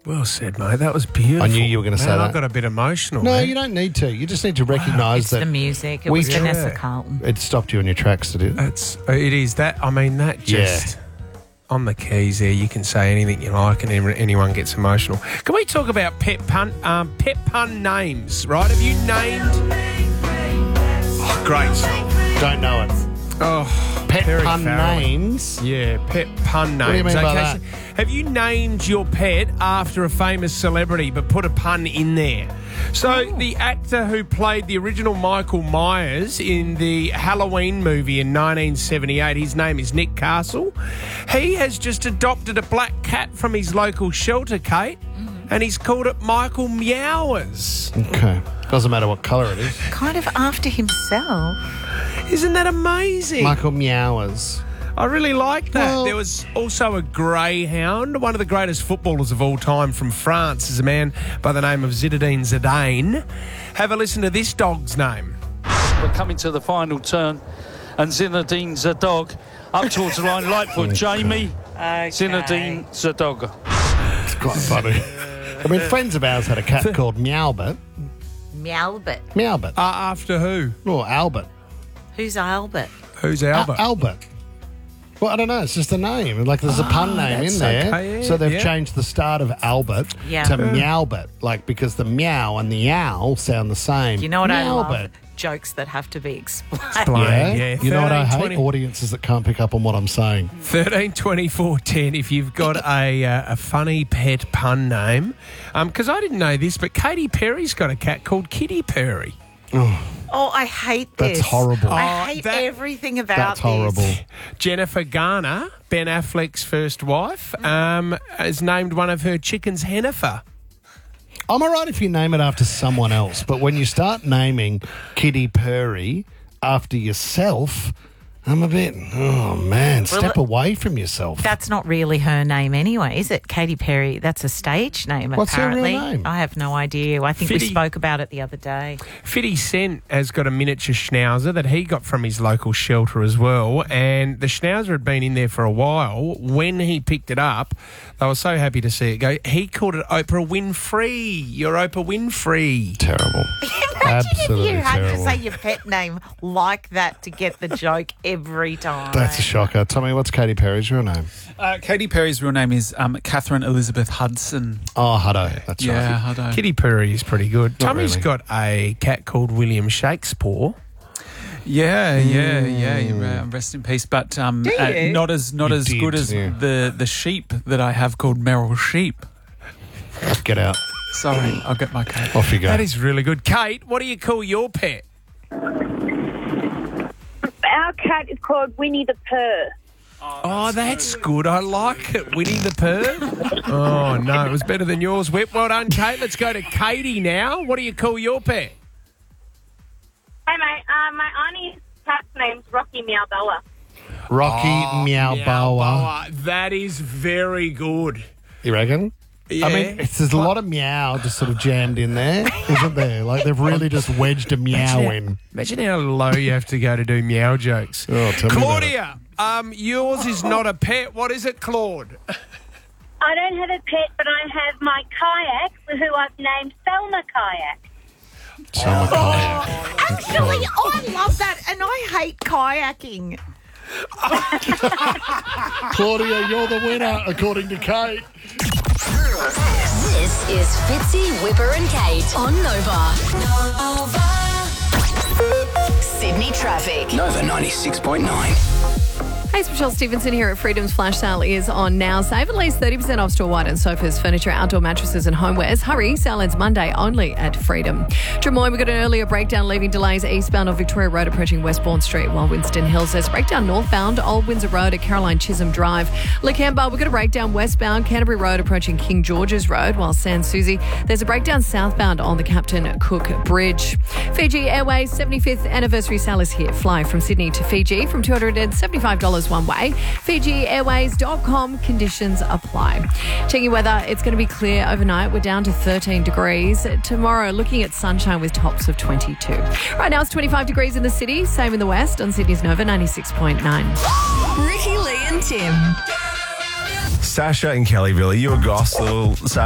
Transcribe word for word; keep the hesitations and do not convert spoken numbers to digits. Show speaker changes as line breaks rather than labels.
Well said, mate. That was beautiful.
I knew you were going to say
Man,
that.
I got a bit emotional.
No,
man.
you don't need to. You just need to recognise
It's
that
the music. It
we
was
try-
Vanessa Carlton.
it stopped you in your tracks, did it?
It's it is that. I mean, that just on the keys there. You can say anything you like, and every- anyone gets emotional. Can we talk about pet pun? Um, pet pun names, right? Have you named? Oh, great song.
Don't know it.
Oh,
Pet
Perry
pun
Farrell.
names.
Yeah, pet pun names.
What do you mean by that?
so have you named your pet after a famous celebrity but put a pun in there? So
Oh.
the actor who played the original Michael Myers in the Halloween movie in nineteen seventy-eight, his name is Nick Castle. He has just adopted a black cat from his local shelter, Kate, and he's called it Michael Meowers.
Okay. Doesn't matter what colour it is.
Kind of after himself.
Isn't that amazing?
Michael Meowers.
I really like that.
Well-
There was also a greyhound. One of the greatest footballers of all time from France is a man by the name of Zinedine Zidane. Have a listen to this dog's name.
We're coming to the final turn, and Zinedine Zidane up towards the line. Lightfoot, Jamie. Zinedine Zidane.
It's quite funny. I mean, friends of ours had a cat called Meowbert.
Meowbert.
Meowbert.
Uh, after who?
Or Albert.
Who's Albert?
Who's
Al-
Albert?
Albert. Well, I don't know. It's just a name. Like, there's a pun name in
that's
there.
okay, yeah,
so they've
yeah.
changed the start of Albert
Yeah.
to
Yeah.
Meowbert. Like, because the meow and the owl sound the same.
You know what I love?
Meowbert.
Jokes that have to be explained.
Yeah.
Yeah,
You know what I
thirteen,
hate?
twenty
Audiences that can't pick up on what I'm saying.
thirteen twenty-four ten if you've got a uh, a funny pet pun name. Because I didn't know this, but Katy Perry's got a cat called Kitty Perry.
Oh, I hate this.
That's horrible.
I
Oh,
hate
that-
everything about
That's horrible.
this.
Jennifer Garner, Ben Affleck's first wife, um, has named one of her chickens Hennifer.
I'm all right if you name it after someone else, but when you start naming Kitty Perry after yourself, I'm a bit, oh man,
Well,
step away from yourself.
That's not really her name anyway, is it? Katy Perry, that's a stage name,
What's her real
apparently.
name?
I have no idea. I think we
Fitty.
spoke about it the other day.
fifty Cent has got a miniature schnauzer that he got from his local shelter as well, and the schnauzer had been in there for a while. When he picked it up, they were so happy to see it go. He called it Oprah Winfrey. You're Oprah Winfrey.
Terrible.
Imagine
Absolutely
if you had
terrible.
to say your pet name like that to get the joke every time.
That's a shocker. Tommy, what's Katy Perry's real name?
Uh, Katy Perry's real name is um, Catherine Elizabeth Hudson.
Oh, Hutto. That's
Yeah,
right.
I don't.
Kitty Perry is pretty good. Tommy's
really.
got a cat called William Shakespeare.
Yeah, yeah, yeah. you, uh, Rest in peace. But um,
Do
uh,
you?
not as not
You
as
did,
good as
yeah.
the the sheep that I have called Meryl Sheep.
Get out.
Sorry, I'll get my cake.
Off you go.
That is really good. Kate, what do you call your pet?
Our cat is called Winnie the Purr.
Oh, that's good. I like it. Winnie the Pooh. Oh, no, it was better than yours, Whip. Well done, Kate. Let's go to Katie now. What do you call your pet?
Hey, mate. Uh, my auntie's cat's name's Rocky Meowbella.
Rocky
Oh,
Meow Boa.
Boa. That is very good.
You reckon?
Yeah.
I mean, it's, there's a lot of meow just sort of jammed in there, isn't there? Like they've really just wedged a meow in.
Imagine how low you have to go to do meow jokes.
Oh, tell me about
Claudia, um, yours is not a pet. What is it, Claude?
I don't have a pet, but I have my kayak, who I've named Selma Kayak.
Selma Kayak.
Actually, I love that, and I hate kayaking.
Claudia, you're the winner, according to Kate.
This is Fitzy, Whipper and Kate on Nova. Nova. Sydney traffic.
Nova ninety-six point nine.
Hey, it's Michelle Stevenson here at Freedom's Flash Sale is on now. Save at least thirty percent off store wide and sofas, furniture, outdoor mattresses and homewares. Hurry, sale ends Monday only at Freedom. Drummoy, we've got an earlier breakdown leaving delays eastbound on Victoria Road approaching Westbourne Street, while Winston Hills there's a breakdown northbound Old Windsor Road at Caroline Chisholm Drive. Lakemba, we've got a breakdown westbound Canterbury Road approaching King George's Road, while San Susie there's a breakdown southbound on the Captain Cook Bridge. Fiji Airways seventy-fifth anniversary sale is here. Fly from Sydney to Fiji from two hundred seventy-five dollars one way. Fiji Airways dot com, conditions apply. Checking weather, it's going to be clear overnight. We're down to thirteen degrees. Tomorrow, looking at sunshine with tops of twenty-two. Right now, it's twenty-five degrees in the city, same in the west on Sydney's Nova ninety-six point nine.
Ricky, Lee and Tim.
Sasha in Kellyville, are you a goss, little Sasha?